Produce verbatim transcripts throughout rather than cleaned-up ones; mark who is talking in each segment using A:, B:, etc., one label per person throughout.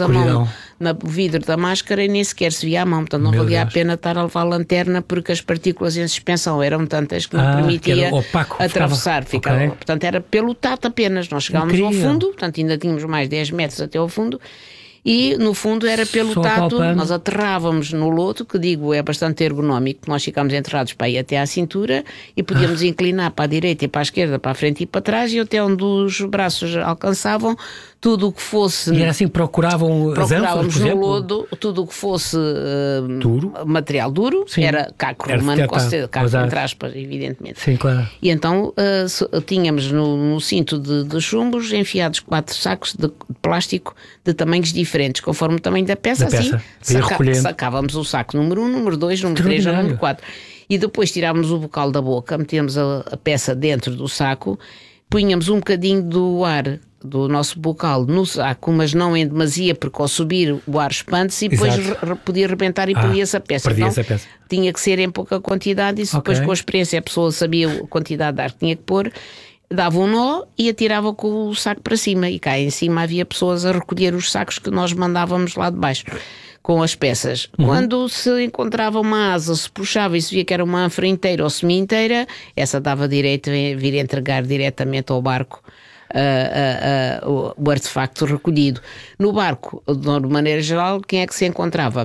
A: a mão no vidro da máscara e nem sequer se via a mão, portanto não
B: Meu
A: valia
B: Deus.
A: a pena estar a levar a lanterna porque as partículas em suspensão eram tantas que não
B: Ah,
A: permitia
B: que era opaco,
A: atravessar,
B: ficava-
A: ficava,
B: ok.
A: portanto era pelo tato apenas, nós chegávamos ao
B: Incrível.
A: fundo, portanto ainda tínhamos mais dez metros até ao fundo. E no fundo era pelo
B: Só
A: tato,
B: palpando.
A: nós aterrávamos no lodo, que digo é bastante ergonómico, nós ficámos enterrados para ir até à cintura e podíamos inclinar para a direita e para a esquerda, para a frente e para trás, e até onde os braços alcançavam, tudo o que fosse...
B: E era assim que procuravam as ânforas,
A: Procurávamos
B: por
A: no
B: exemplo?
A: lodo tudo o que fosse uh,
B: Duro?
A: material duro,
B: Sim.
A: era caco
B: Era
A: romano, com
B: detectado,
A: certeza, caco
B: exato.
A: entre aspas, evidentemente.
B: Sim, claro.
A: E então uh, se- tínhamos no, no cinto de, de chumbos enfiados quatro sacos de, de plástico de tamanhos diferentes, conforme o tamanho da peça,
B: Da
A: assim
B: peça. Ia recolhendo.
A: sacávamos o saco número um, número dois, número três,
B: Extraordinário.
A: número quatro. E depois tirávamos o bocal da boca, metíamos a, a peça dentro do saco, punhamos um bocadinho do ar do nosso bocal no saco, mas não em demasia, porque ao subir o ar expande-se e depois
B: Exato.
A: re- podia rebentar e
B: Ah,
A: perdia-se a peça.
B: perdia-se
A: Então,
B: a peça.
A: tinha que ser em pouca quantidade e se depois
B: Ok.
A: com a experiência a pessoa sabia a quantidade de ar que tinha que pôr, dava um nó e atirava com o saco para cima e cá em cima havia pessoas a recolher os sacos que nós mandávamos lá de baixo com as peças.
B: Uhum.
A: Quando se encontrava uma asa, se puxava e se via que era uma ânfora inteira ou semi-inteira, essa dava direito a vir entregar diretamente ao barco ah, ah, ah, o, o artefacto recolhido. No barco, de maneira geral, quem é que se encontrava?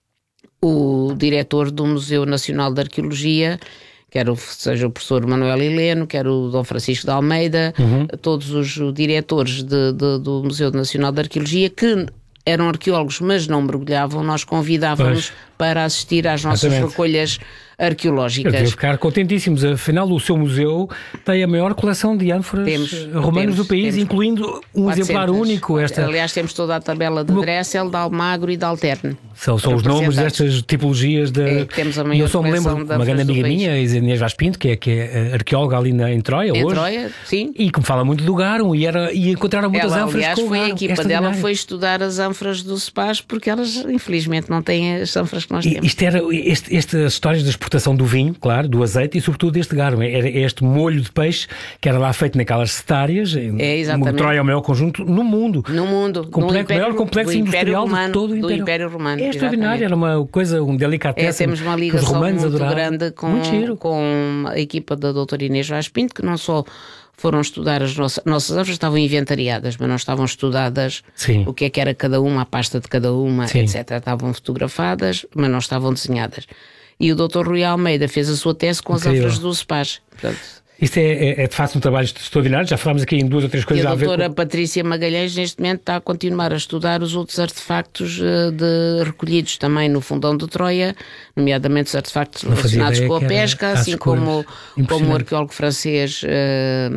A: O diretor do Museu Nacional de Arqueologia, quer o, seja o professor Manuel Heleno, quer o Dom Francisco de Almeida, todos os diretores de- de- do Museu Nacional de Arqueologia, que eram arqueólogos, mas não mergulhavam, nós convidávamos
B: Pois.
A: para assistir às nossas
B: Exatamente.
A: recolhas
B: Eu
A: arqueológicas.
B: devo ficar contentíssimos. Afinal, o seu museu tem a maior coleção de ânforas
A: Temos,
B: eh, romanas
A: temos,
B: do país,
A: temos.
B: incluindo um exemplar
A: quatrocentas.
B: único. Esta,
A: Aliás, temos toda a tabela de
B: Uma-
A: Dressel, de Almagro e de Alterne.
B: são são os nomes
A: representados.
B: destas tipologias. De...
A: É, temos a
B: E
A: maior
B: eu só me
A: coleção
B: lembro
A: de
B: de uma grande
A: ânforas do
B: amiga
A: país.
B: minha, a Inês Vaz Pinto, que é, que é arqueóloga ali na, em Troia
A: Em
B: hoje.
A: Troia, sim.
B: E que me fala muito do Garum e, era, e encontraram muitas
A: Ela,
B: ânforas
A: aliás,
B: com o
A: foi a
B: Garum.
A: equipa dela
B: Extraordinário.
A: foi estudar as ânforas do Cepaz porque elas, infelizmente, não têm as ânforas que nós
B: E
A: temos.
B: Isto era este, estas histórias da exportação do vinho, claro, do azeite e sobretudo deste garum. Era este molho de peixe que era lá feito naquelas cetáreas.
A: É, exatamente.
B: Troia é o maior conjunto no mundo.
A: No mundo,
B: Complexo,
A: no Império,
B: maior complexo
A: do Império
B: industrial
A: Romano,
B: de todo o
A: do
B: Império.
A: Império Romano.
B: É extraordinário, era uma coisa, um
A: É,
B: delicatessen
A: temos uma
B: que os
A: ligação
B: romanos
A: muito
B: adoravam.
A: grande com,
B: Muito giro.
A: com a equipa da doutora Inês Vaz Pinto, que não só foram estudar as nossas, nossas ânforas, estavam inventariadas, mas não estavam estudadas
B: Sim.
A: o que é que era cada uma, a pasta de cada uma,
B: Sim.
A: etcétera. Estavam fotografadas, mas não estavam desenhadas. E o doutor Rui Almeida fez a sua tese com as
B: Incrível.
A: ânforas do Cepaz. Portanto,
B: Isto é, é, é de facto um trabalho extraordinário. Já falámos aqui em duas ou três
A: e
B: coisas
A: a
B: a ver
A: doutora
B: com...
A: Patrícia Magalhães, neste momento, está a continuar a estudar os outros artefactos eh, de, recolhidos também no fundão de Troia, nomeadamente os artefactos
B: Não fazia
A: relacionados
B: ideia
A: com a
B: que era
A: pesca,
B: às
A: assim
B: escuras.
A: como,
B: Impressionante.
A: como o arqueólogo francês eh,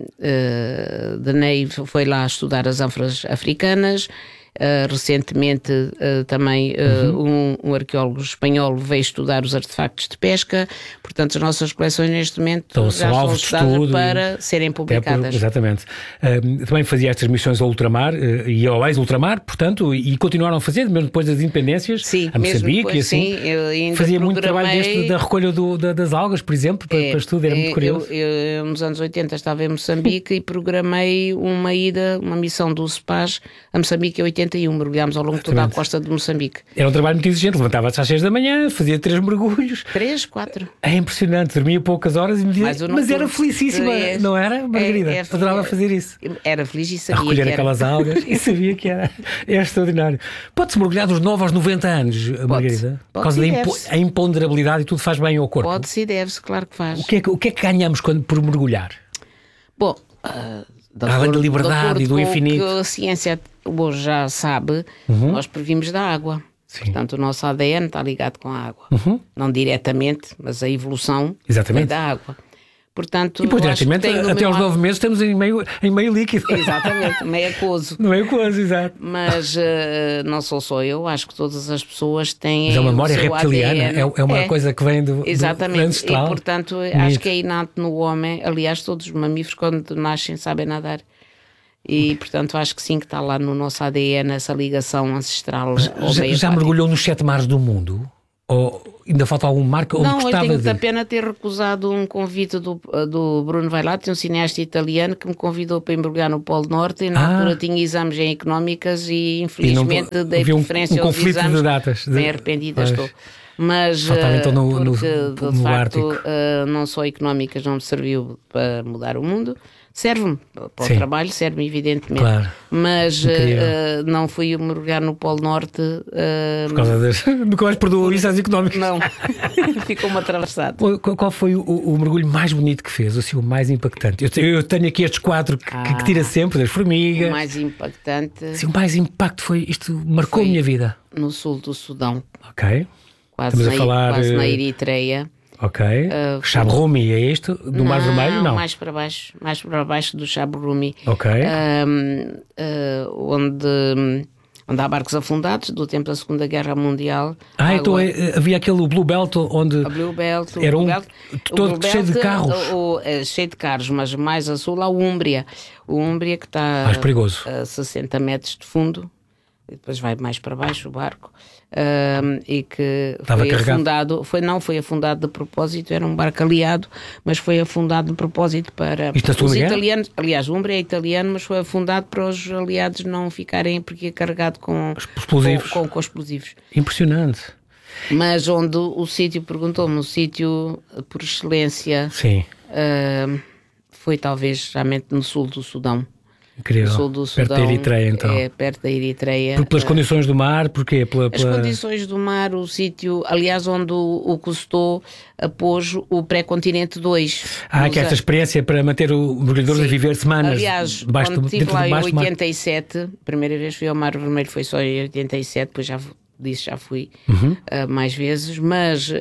A: eh, de Ney foi lá estudar as ânforas africanas. Uh, recentemente uh, também uh,
B: Uhum.
A: um, um arqueólogo espanhol veio estudar os artefactos de pesca. Portanto, as nossas coleções neste momento
B: Então,
A: já
B: são
A: estão
B: alvos de
A: estudadas
B: estudo
A: para
B: e-
A: serem
B: Até por-
A: publicadas.
B: exatamente. Um, também fazia estas missões ao ultramar uh, e ao ex-ultramar, portanto, e continuaram a fazer, mesmo depois das independências,
A: Sim,
B: a
A: mesmo
B: Moçambique
A: depois,
B: e assim.
A: sim, eu ainda
B: Fazia muito trabalho
A: programei-
B: deste, da recolha do- da- das algas, por exemplo, para,
A: É,
B: para estudo, era muito
A: é,
B: curioso.
A: Eu, eu, nos anos oitenta estava em Moçambique e programei uma ida, uma missão do Cepaz a Moçambique em oitenta e um. Mergulhámos ao longo de toda a
B: Exatamente.
A: costa de Moçambique.
B: Era um trabalho muito exigente, levantava-se às seis da manhã, fazia três mergulhos.
A: Três, quatro.
B: É impressionante, dormia poucas horas e me dizia,
A: Mais o
B: mas era
A: noturno.
B: felicíssima,
A: É,
B: não era, Margarida?
A: é, é,
B: Adorava fazer isso.
A: Era feliz e
B: A
A: sabia
B: recolher
A: que era.
B: aquelas algas e sabia que era. É extraordinário. Pode-se mergulhar dos nove aos noventa anos, Margarida? Por causa da
A: Pode-se e
B: impo-
A: deve-se.
B: a imponderabilidade e tudo faz bem ao corpo.
A: Pode-se e deve-se, claro que faz.
B: O que, é que, o que é que ganhamos quando, por mergulhar?
A: Bom, ah, de
B: Além da
A: acordo-
B: liberdade
A: de acordo
B: e do
A: com
B: infinito.
A: o que a ciência hoje já sabe, nós previmos da água.
B: Sim.
A: Portanto, o nosso A D N está ligado com a água.
B: Uhum.
A: Não diretamente, mas a evolução
B: Exatamente.
A: vem da água. Portanto,
B: E depois,
A: eu acho que
B: diretamente,
A: tenho no
B: até
A: meu
B: aos
A: A-
B: nove meses, estamos em meio, em meio líquido.
A: Exatamente, meio aquoso.
B: Não é coisa, exato.
A: Mas eh, não sou só eu, acho que todas as pessoas têm.
B: Mas é uma memória
A: o seu
B: reptiliana,
A: A D N.
B: é, é uma coisa que vem do, do
A: Exatamente,
B: ancestral.
A: e portanto
B: Bonito.
A: acho que é inato no homem. Aliás, todos os mamíferos, quando nascem, sabem nadar. E portanto acho que sim, que está lá no nosso A D N essa ligação ancestral ao
B: Já,
A: meio
B: já
A: aquático.
B: mergulhou nos sete mares do mundo? Ou ainda falta algum marco onde
A: não,
B: gostava
A: eu tenho
B: de...
A: muita pena ter recusado um convite do, do Bruno Vailate, um cineasta italiano que me convidou para embrulhar no Polo Norte e na
B: Ah.
A: altura tinha exames em económicas e infelizmente
B: E não-
A: dei
B: havia um-
A: preferência
B: um
A: aos
B: conflito de
A: exames.
B: datas. De-
A: Bem arrependida
B: Pois.
A: estou. Mas
B: Faltava, então, no-
A: eh,
B: no-
A: porque
B: no
A: de facto
B: Ártico.
A: eh, não só económicas não me serviu para mudar o mundo, serve-me para
B: Sim.
A: o trabalho, serve-me evidentemente,
B: Claro.
A: mas
B: Incrível.
A: eh, não fui mergulhar no Polo Norte, eh,
B: Por causa das... Nunca mais perdoou isso às económicas.
A: não, ficou-me atravessado.
B: Qual, qual foi o, o mergulho mais bonito que fez? Assim, o mais impactante? Eu, te- eu tenho aqui estes quatro que,
A: Ah.
B: que tira sempre, das formigas.
A: O mais impactante
B: Assim, o mais impacto foi isto, marcou
A: Foi-
B: a minha vida.
A: no sul do Sudão,
B: Ok,
A: quase,
B: Estamos a
A: na,
B: falar,
A: quase na
B: eh,
A: Eritreia.
B: ok.
A: Uh,
B: Chabrumi, é isto? Do Mar Vermelho? Não.
A: mais para baixo, mais para baixo do Chabrumi.
B: Ok.
A: Um, uh, onde, onde há barcos afundados do tempo da Segunda Guerra Mundial.
B: Ah, então
A: Água-
B: é- havia aquele Blue Belt onde
A: A Blue Belt, o
B: era
A: Blue
B: um
A: Belt, o
B: todo
A: Blue
B: cheio de
A: Belt,
B: carros.
A: o- o- é cheio de carros, mas mais a sul há o Úmbria. O Úmbria que está
B: Mais perigoso.
A: a sessenta metros de fundo, e depois vai mais para baixo o barco, ahm, e que
B: Estava
A: foi
B: carregado.
A: afundado, foi, não foi afundado de propósito, era um barco aliado, mas foi afundado de propósito para
B: Isto na Segunda
A: os
B: Guerra?
A: italianos. Aliás, o Úmbria é italiano, mas foi afundado para os aliados não ficarem, porque é carregado com
B: explosivos.
A: Com, com, com explosivos.
B: Impressionante.
A: Mas onde o sítio, perguntou-me, o sítio por excelência
B: Sim,
A: ah, foi talvez realmente no sul do Sudão.
B: incrível.
A: No sul do
B: Perto
A: Sudão,
B: da Eritreia, então.
A: É, perto da Eritreia.
B: Por- pelas
A: Ah,
B: condições do mar, porquê? Pela,
A: As
B: pela...
A: condições do mar, o sítio, aliás, onde o, o Cousteau pôs o pré-continente dois.
B: Ah,
A: Nos
B: que esta
A: a-
B: experiência para manter o mergulhador a
A: Sim.
B: viver semanas
A: Aliás,
B: debaixo
A: quando
B: do,
A: estive
B: dentro
A: lá
B: do
A: em
B: baixo do mar.
A: oitenta e sete, a primeira vez fui ao Mar Vermelho foi só em oitenta e sete, depois já disse já fui
B: Uhum.
A: uh, mais vezes, mas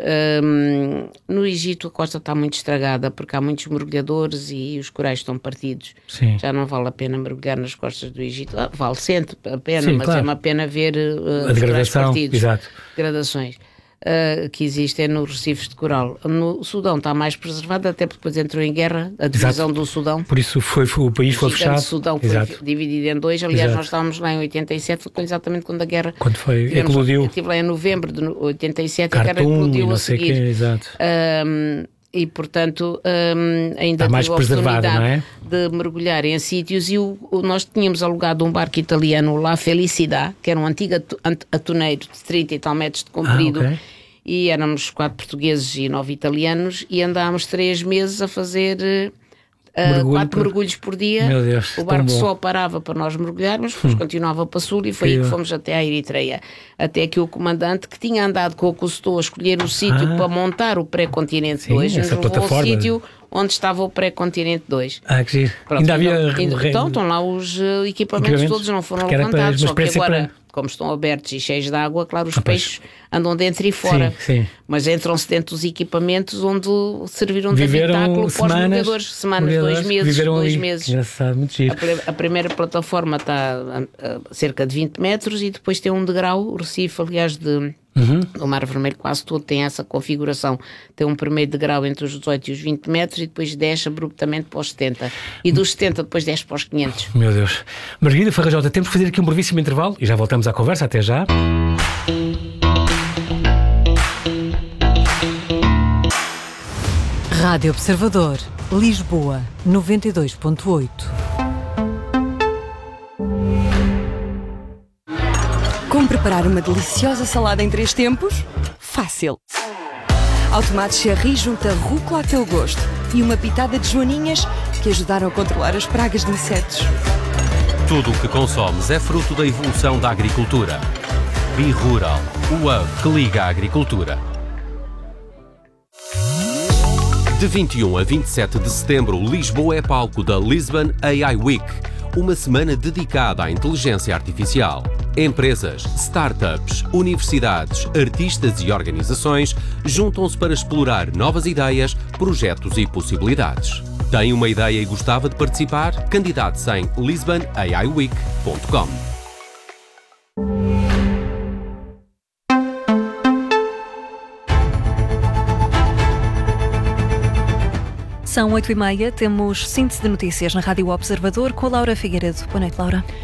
A: um, no Egito a costa está muito estragada porque há muitos mergulhadores e os corais estão partidos.
B: Sim.
A: Já não vale a pena mergulhar nas costas do Egito. Ah, vale sempre a pena,
B: Sim,
A: mas
B: claro.
A: é uma pena ver uh,
B: A
A: os corais
B: degradação,
A: partidos.
B: exato.
A: Degradações. Uh, que existem nos recifes de coral. No Sudão está mais preservado, até porque depois entrou em guerra a divisão do Sudão.
B: Por isso foi, foi- o país foi
A: O
B: fechado.
A: Sudão foi
B: Exato.
A: dividido em dois. Aliás,
B: Exato.
A: nós estávamos lá em oitenta e sete, foi exatamente quando a guerra.
B: Quando foi,
A: tivemos-
B: eclodiu.
A: Eu estive lá em novembro de oitenta e sete, a guerra
B: Cartoon e
A: eclodiu
B: não
A: a
B: sei o
A: seguir.
B: quê, exato.
A: Ahm, e portanto ahm, ainda
B: Está mais
A: tive a
B: preservada,
A: oportunidade
B: não é?
A: de mergulhar em sítios e o, o- nós tínhamos alugado um barco italiano lá, Felicidade, que era um antigo atu- ant- atuneiro de trinta e tal metros de comprido.
B: Ah, ok.
A: E éramos quatro portugueses e nove italianos e andámos três meses a fazer eh, ah,
B: Mergulho
A: quatro
B: por-
A: mergulhos por dia.
B: Meu Deus,
A: o
B: tão
A: barco
B: bom.
A: só parava para nós mergulharmos, depois continuava para sul e foi aí que
B: Incrível.
A: fomos até à Eritreia. Até que o comandante, que tinha andado com o Cousteau a escolher o sítio
B: Ah.
A: para montar o pré-continente
B: Sim,
A: dois, nos
B: essa
A: levou ao
B: plataforma.
A: sítio onde estava o pré-continente dois.
B: Ah, que giro.
A: Pronto,
B: Ainda havia.
A: então, ainda-
B: re-
A: então estão lá os eh, equipamentos
B: Equipamentos?
A: todos, não foram
B: Porque era para-
A: levantados,
B: uma
A: só que
B: experiência
A: agora,
B: para-
A: como estão abertos e cheios de água, claro, os
B: Ah, pois.
A: peixes andam dentro e fora.
B: Sim, sim.
A: Mas entram-se dentro dos equipamentos onde serviram de
B: Viveram
A: habitáculo para os
B: semanas,
A: mergulhadores. Semanas, dois
B: mergulhadores que
A: meses,
B: viveram
A: dois
B: ali.
A: meses.
B: Engraçado, muito giro.
A: A, pri- a primeira plataforma está a, a cerca de vinte metros e depois tem um degrau, o Recife, aliás, de,
B: Uhum.
A: o Mar Vermelho quase todo tem essa configuração. Tem um primeiro degrau entre os dezoito e os vinte metros e depois desce abruptamente para os setenta. E dos setenta depois desce para os quinhentos.
B: Meu Deus. Margarida Farrajota, temos que fazer aqui um brevíssimo intervalo e já voltamos à conversa. Até já.
C: Rádio Observador, Lisboa, noventa e dois ponto oito.
D: Como preparar uma deliciosa salada em três tempos? Fácil! Ao tomate cherry junta rúcula a teu gosto e uma pitada de joaninhas que ajudaram a controlar as pragas de insetos.
E: Tudo o que consomes é fruto da evolução da agricultura. B-Rural, o hub que liga a agricultura. De vinte e um a vinte e sete de setembro, Lisboa é palco da Lisbon A I Week, uma semana dedicada à inteligência artificial. Empresas, startups, universidades, artistas e organizações juntam-se para explorar novas ideias, projetos e possibilidades. Tem uma ideia e gostava de participar? Candidate-se em lisbon a i week ponto com.
F: São oito e meia, temos síntese de notícias na Rádio Observador com a Laura Figueiredo. Boa noite, Laura.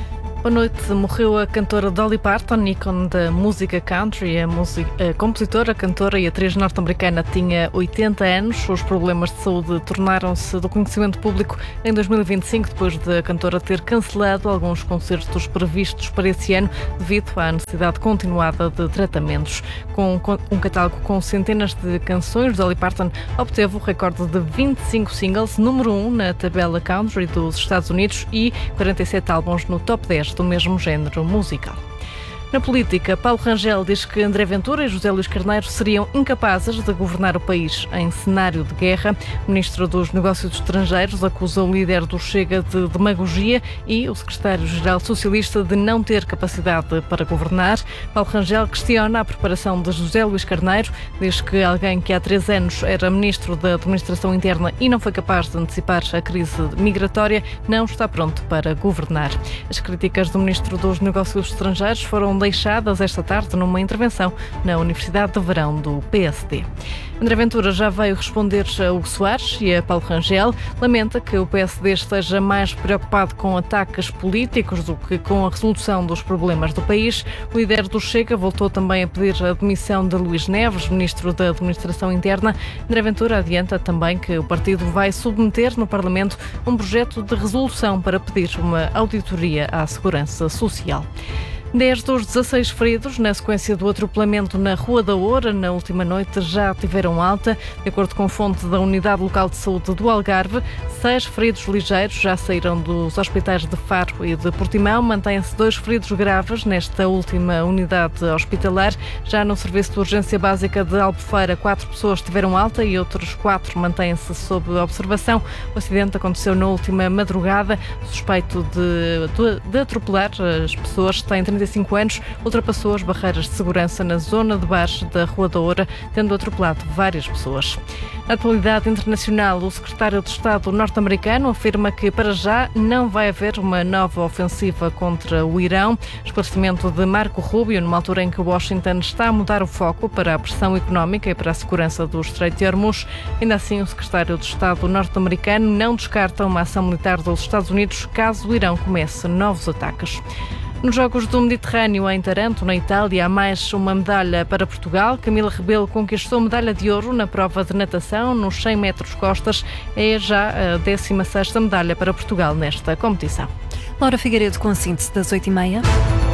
G: Boa noite. Morreu a cantora Dolly Parton, ícone da música country. A, music... a compositora, cantora e atriz norte-americana tinha oitenta anos. Os problemas de saúde tornaram-se do conhecimento público em dois mil e vinte e cinco, depois de a cantora ter cancelado alguns concertos previstos para esse ano devido à necessidade continuada de tratamentos. Com um catálogo com centenas de canções, Dolly Parton obteve o recorde de vinte e cinco singles, número um na tabela country dos Estados Unidos e quarenta e sete álbuns no top dez do mesmo género musical. Na política, Paulo Rangel diz que André Ventura e José Luís Carneiro seriam incapazes de governar o país em cenário de guerra. O ministro dos Negócios Estrangeiros acusa o líder do Chega de demagogia e o secretário-geral socialista de não ter capacidade para governar. Paulo Rangel questiona a preparação de José Luís Carneiro, diz que alguém que há três anos era ministro da Administração Interna e não foi capaz de antecipar a crise migratória, não está pronto para governar. As críticas do ministro dos Negócios Estrangeiros foram deixadas esta tarde numa intervenção na Universidade de Verão do P S D. André Ventura já veio responder a Hugo Soares e a Paulo Rangel. Lamenta que o P S D esteja mais preocupado com ataques políticos do que com a resolução dos problemas do país. O líder do Chega voltou também a pedir a demissão de Luís Neves, ministro da Administração Interna. André Ventura adianta também que o partido vai submeter no Parlamento um projeto de resolução para pedir uma auditoria à Segurança Social. dez dos dezasseis feridos na sequência do atropelamento na Rua da Oura na última noite já tiveram alta. De acordo com fonte da Unidade Local de Saúde do Algarve, seis feridos ligeiros já saíram dos hospitais de Faro e de Portimão. Mantêm-se dois feridos graves nesta última unidade hospitalar. Já no Serviço de Urgência Básica de Albufeira, quatro pessoas tiveram alta e outros quatro mantêm-se sob observação. O acidente aconteceu na última madrugada. O suspeito de, de, de atropelar as pessoas tem trinta e cinco anos, ultrapassou as barreiras de segurança na zona de baixo da Rua da Oura, tendo atropelado várias pessoas. Na atualidade internacional, o secretário de Estado norte-americano afirma que, para já, não vai haver uma nova ofensiva contra o Irão. Esclarecimento de Marco Rubio, numa altura em que Washington está a mudar o foco para a pressão económica e para a segurança do Estreito de Hormuz. Ainda assim, o secretário de Estado norte-americano não descarta uma ação militar dos Estados Unidos caso o Irão comece novos ataques. Nos Jogos do Mediterrâneo, em Taranto, na Itália, há mais uma medalha para Portugal. Camila Rebelo conquistou medalha de ouro na prova de natação nos cem metros costas. É já a décima sexta medalha para Portugal nesta competição.
C: Laura Figueiredo com a síntese das oito e meia.